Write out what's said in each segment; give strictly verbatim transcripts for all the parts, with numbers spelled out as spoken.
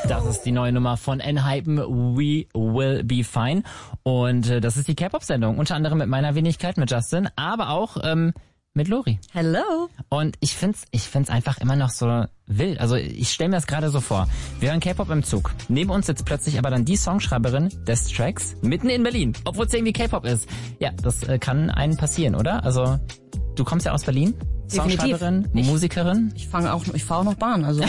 Das ist die neue Nummer von Enhypen, We Will Be Fine. Und äh, das ist die K-Pop-Sendung, unter anderem mit meiner Wenigkeit, mit Justin, aber auch ähm, mit Lori. Hello. Und ich find's, ich find's einfach immer noch so wild. Also ich stelle mir das gerade so vor. Wir hören K-Pop im Zug. Neben uns sitzt plötzlich aber dann die Songschreiberin des Tracks mitten in Berlin, obwohl es irgendwie K-Pop ist. Ja, das äh, kann einem passieren, oder? Also du kommst ja aus Berlin, Definitiv. Songschreiberin, ich, Musikerin. Ich fange auch, ich fahre auch noch Bahn, also.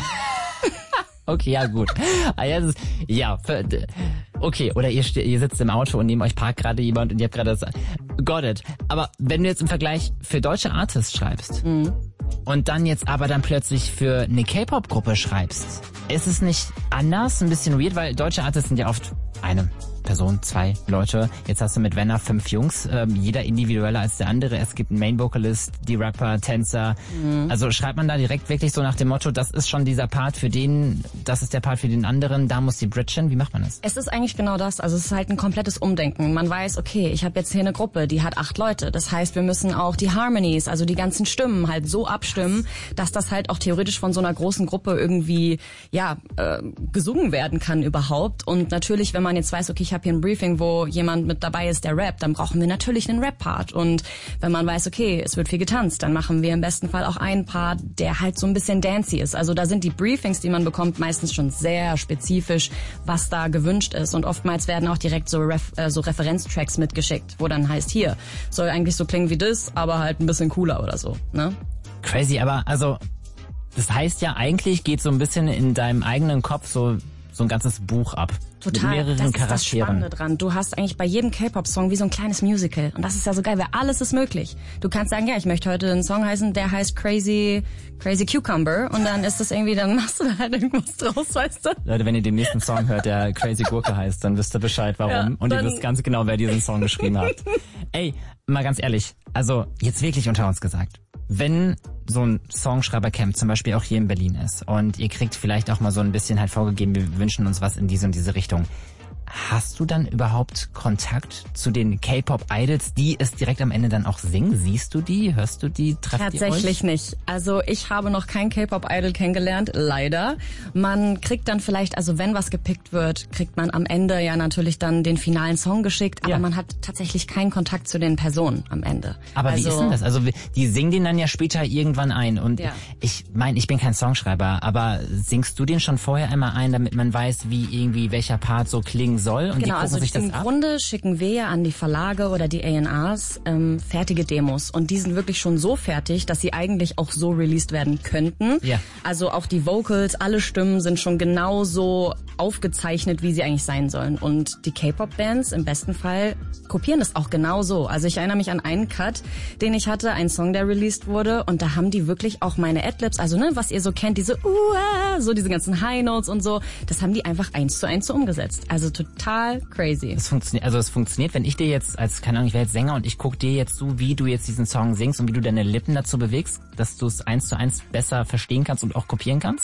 Okay, ja gut. Ah, ja, das ist, ja, für, okay, oder ihr, ihr sitzt im Auto und neben euch parkt gerade jemand und ihr habt gerade das. Got it. Aber wenn du jetzt im Vergleich für deutsche Artists schreibst mhm. und dann jetzt aber dann plötzlich für eine K-Pop-Gruppe schreibst, ist es nicht anders, ein bisschen weird, weil deutsche Artists sind ja oft eine Person, zwei Leute. Jetzt hast du mit Wenner fünf Jungs, ähm, jeder individueller als der andere. Es gibt einen Main-Vocalist, die Rapper, Tänzer. Mhm. Also schreibt man da direkt wirklich so nach dem Motto, das ist schon dieser Part für den, das ist der Part für den anderen, da muss die Bridge hin. Wie macht man das? Es ist eigentlich genau das. Also es ist halt ein komplettes Umdenken. Man weiß, okay, ich habe jetzt hier eine Gruppe, die hat acht Leute. Das heißt, wir müssen auch die Harmonies, also die ganzen Stimmen halt so abstimmen, dass das halt auch theoretisch von so einer großen Gruppe irgendwie, ja, äh, gesungen werden kann überhaupt. Und natürlich, wenn man jetzt weiß, okay, ich habe hier ein Briefing, wo jemand mit dabei ist, der rappt, dann brauchen wir natürlich einen Rap-Part. Und wenn man weiß, okay, es wird viel getanzt, dann machen wir im besten Fall auch einen Part, der halt so ein bisschen dancey ist. Also da sind die Briefings, die man bekommt, meistens schon sehr spezifisch, was da gewünscht ist. Und oftmals werden auch direkt so, Ref, äh, so Referenztracks mitgeschickt, wo dann heißt, hier, soll eigentlich so klingen wie das, aber halt ein bisschen cooler oder so. Ne? Crazy, aber also das heißt ja eigentlich geht so ein bisschen in deinem eigenen Kopf so so ein ganzes Buch ab. Total, mit mehreren das ist Charakteren. Das Spannende dran. Du hast eigentlich bei jedem K-Pop-Song wie so ein kleines Musical. Und das ist ja so geil, weil alles ist möglich. Du kannst sagen, ja, ich möchte heute einen Song heißen, der heißt Crazy Crazy Cucumber. Und dann ist das irgendwie, dann machst du da halt irgendwas draus, weißt du? Leute, wenn ihr den nächsten Song hört, der Crazy Gurke heißt, dann wisst ihr Bescheid, warum. Ja, und ihr wisst ganz genau, wer diesen Song geschrieben hat. Ey, mal ganz ehrlich, also jetzt wirklich unter uns gesagt. Wenn so ein Songschreibercamp zum Beispiel auch hier in Berlin ist und ihr kriegt vielleicht auch mal so ein bisschen halt vorgegeben, wir wünschen uns was in diese und diese Richtung. Hast du dann überhaupt Kontakt zu den K-Pop-Idols, die es direkt am Ende dann auch singen? Siehst du die? Hörst du die? Trefft ihr euch? Tatsächlich nicht. Also ich habe noch kein K-Pop-Idol kennengelernt, leider. Man kriegt dann vielleicht, also wenn was gepickt wird, kriegt man am Ende ja natürlich dann den finalen Song geschickt, aber ja. man hat tatsächlich keinen Kontakt zu den Personen am Ende. Aber also, wie ist denn das? Also die singen den dann ja später irgendwann ein und ja. ich meine, ich bin kein Songschreiber, aber singst du den schon vorher einmal ein, damit man weiß, wie irgendwie welcher Part so klingen soll und genau, die gucken also sich das im ab? Grunde schicken wir ja an die Verlage oder die A and Rs ähm, fertige Demos und die sind wirklich schon so fertig, dass sie eigentlich auch so released werden könnten. Ja. Also auch die Vocals, alle Stimmen sind schon genauso aufgezeichnet, wie sie eigentlich sein sollen. Und die K-Pop-Bands im besten Fall kopieren das auch genauso. Also ich erinnere mich an einen Cut, den ich hatte, einen Song, der released wurde und da haben die wirklich auch meine Adlibs, also ne, was ihr so kennt, diese uh, so diese ganzen High Notes und so, das haben die einfach eins zu eins so umgesetzt. Also total crazy. Es funktioniert, also es funktioniert, wenn ich dir jetzt als, keine Ahnung, ich wäre jetzt Sänger und ich guck dir jetzt zu, wie du jetzt diesen Song singst und wie du deine Lippen dazu bewegst, dass du es eins zu eins besser verstehen kannst und auch kopieren kannst?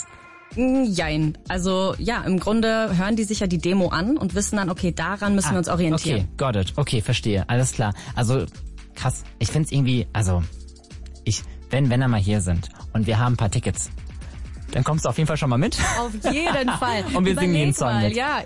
Jein. Also ja, im Grunde hören die sich ja die Demo an und wissen dann, okay, daran müssen ah, wir uns orientieren. Okay, got it. Okay, verstehe. Alles klar. Also krass. Ich find's irgendwie, also ich, wenn wenn er mal hier sind und wir haben ein paar Tickets, dann kommst du auf jeden Fall schon mal mit. Auf jeden Fall. Und wir Überleg singen den Song mal. mit. Ja,